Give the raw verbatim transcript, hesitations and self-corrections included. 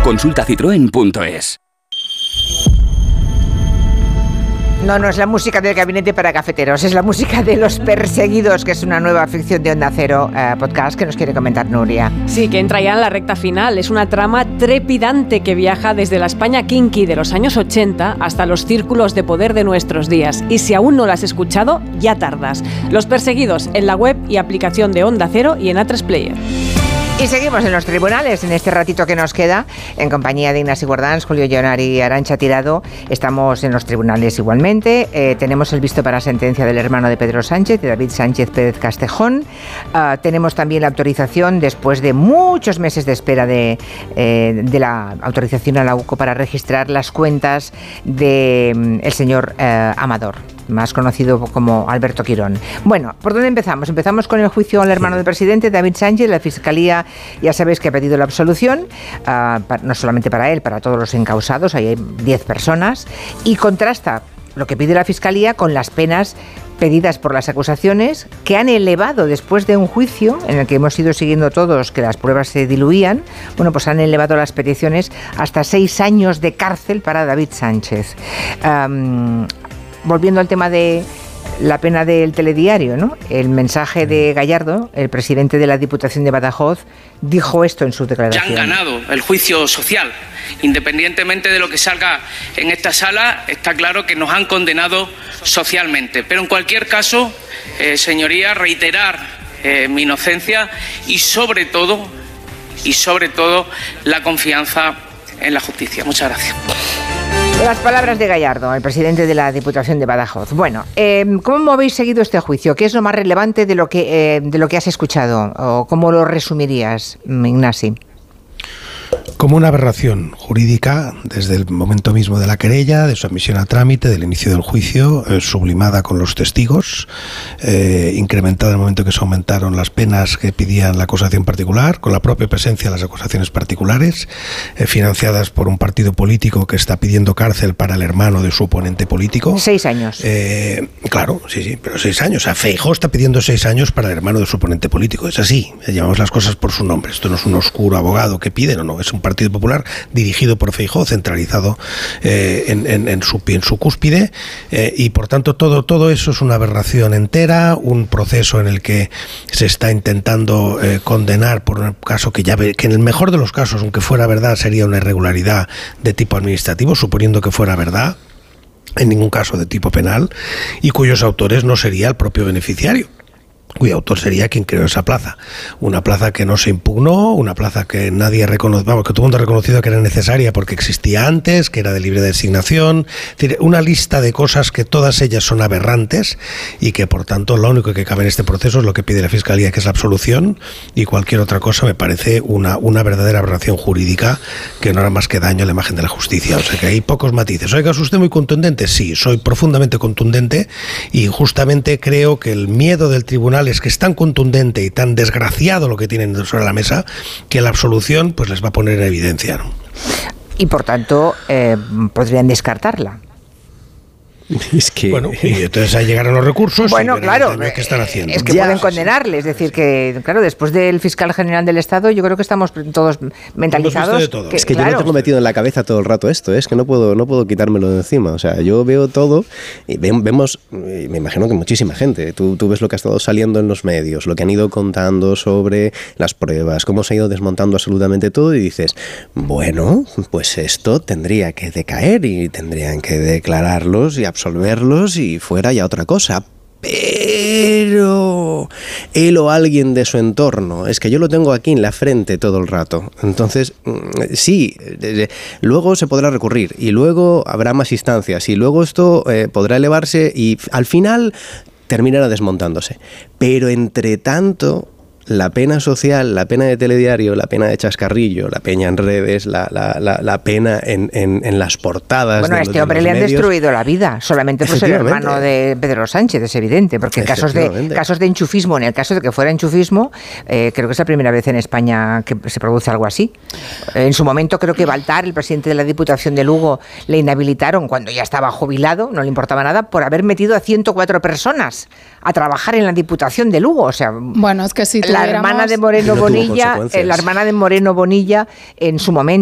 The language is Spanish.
Consulta citroen punto es. No, no es la música del Gabinete para Cafeteros, es la música de Los Perseguidos, que es una nueva ficción de Onda Cero eh, podcast que nos quiere comentar Nuria. Sí, que entra ya en la recta final. Es una trama trepidante que viaja desde la España kinky de los años ochenta hasta los círculos de poder de nuestros días. Y si aún no la has escuchado, ya tardas. Los Perseguidos, en la web y aplicación de Onda Cero y en A tres Player. Y seguimos en los tribunales, en este ratito que nos queda, en compañía de Ignasi Guardans, Julio Llonar y Arantxa Tirado. Estamos en los tribunales igualmente. Eh, tenemos el visto para sentencia del hermano de Pedro Sánchez, de David Sánchez Pérez Castejón. Uh, tenemos también la autorización, después de muchos meses de espera, de, eh, de la autorización a la U C O para registrar las cuentas del mm, el señor eh, Amador, más conocido como Alberto Quirón. Bueno, ¿por dónde empezamos? Empezamos con el juicio al hermano del presidente, David Sánchez. La Fiscalía, ya sabéis que ha pedido la absolución, uh, no solamente para él, para todos los encausados, ahí hay diez personas, y contrasta lo que pide la Fiscalía con las penas pedidas por las acusaciones, que han elevado después de un juicio en el que hemos ido siguiendo todos que las pruebas se diluían. Bueno, pues han elevado las peticiones hasta seis años de cárcel para David Sánchez. Um, volviendo al tema de la pena del telediario, ¿no? El mensaje de Gallardo, el presidente de la Diputación de Badajoz, dijo esto en su declaración. Ya han ganado el juicio social. Independientemente de lo que salga en esta sala, está claro que nos han condenado socialmente. Pero en cualquier caso, eh, señoría, reiterar eh, mi inocencia y sobre todo, y sobre todo, la confianza en la justicia. Muchas gracias. Las palabras de Gallardo, el presidente de la Diputación de Badajoz. Bueno, eh, ¿cómo habéis seguido este juicio? ¿Qué es lo más relevante de lo que, eh, de lo que has escuchado? ¿O cómo lo resumirías, Ignasi? Como una aberración jurídica desde el momento mismo de la querella, de su admisión a trámite, del inicio del juicio, eh, sublimada con los testigos, eh, incrementada en el momento que se aumentaron las penas que pedían la acusación particular, con la propia presencia de las acusaciones particulares, eh, financiadas por un partido político que está pidiendo cárcel para el hermano de su oponente político. Seis años. Eh, claro, sí, sí, pero seis años. O sea, Feijóo está pidiendo seis años para el hermano de su oponente político. Es así, llamamos las cosas por su nombre. Esto no es un oscuro abogado que pide, no, no, es un Partido Popular dirigido por Feijóo, centralizado eh, en, en, en, su, en su cúspide, eh, y por tanto todo, todo eso es una aberración entera, un proceso en el que se está intentando eh, condenar por un caso que ya ve, que en el mejor de los casos, aunque fuera verdad, sería una irregularidad de tipo administrativo, suponiendo que fuera verdad, en ningún caso de tipo penal, y cuyos autores no sería el propio beneficiario, cuyo autor sería quien creó esa plaza. Una plaza que no se impugnó, una plaza que nadie reconoció, vamos, que todo el mundo ha reconocido que era necesaria porque existía antes, que era de libre designación. Es decir, una lista de cosas que todas ellas son aberrantes y que por tanto lo único que cabe en este proceso es lo que pide la Fiscalía, que es la absolución, y cualquier otra cosa me parece una, una verdadera aberración jurídica que no hará más que daño a la imagen de la justicia. O sea que hay pocos matices. Oiga, ¿es usted muy contundente? Sí, soy profundamente contundente, y justamente creo que el miedo del tribunal es que es tan contundente y tan desgraciado lo que tienen sobre la mesa, que la absolución pues les va a poner en evidencia, ¿no? Y por tanto eh, podrían descartarla. Es que... Bueno, y entonces ahí llegaron los recursos. Bueno, y claro, ¿qué están haciendo? Es que ya pueden condenarle, es decir, que claro, después del fiscal general del Estado, yo creo que estamos todos mentalizados. Todo. Que, es que claro, yo lo tengo metido en la cabeza todo el rato esto, es que no puedo, no puedo quitármelo de encima. O sea, yo veo todo y ve, vemos, y me imagino que muchísima gente. Tú, tú ves lo que ha estado saliendo en los medios, lo que han ido contando sobre las pruebas, cómo se ha ido desmontando absolutamente todo, y dices, bueno, pues esto tendría que decaer y tendrían que declararlos y absolverlos y fuera ya otra cosa. Pero él o alguien de su entorno, es que yo lo tengo aquí en la frente todo el rato. Entonces, sí, luego se podrá recurrir y luego habrá más instancias y luego esto eh, podrá elevarse y al final terminará desmontándose. Pero entre tanto, la pena social, la pena de telediario, la pena de chascarrillo, la pena en redes, la, la, la, la pena en, en, en las portadas. Bueno, a este hombre le han medios. destruido la vida, solamente por ser hermano de Pedro Sánchez, es evidente, porque en casos de, casos de enchufismo, en el caso de que fuera enchufismo, eh, creo que es la primera vez en España que se produce algo así. En su momento creo que Baltar, el presidente de la Diputación de Lugo, le inhabilitaron cuando ya estaba jubilado, no le importaba nada, por haber metido a ciento cuatro personas a trabajar en la Diputación de Lugo. O sea, bueno, es que si la hermana de Moreno Bonilla, la hermana de Moreno Bonilla en su momento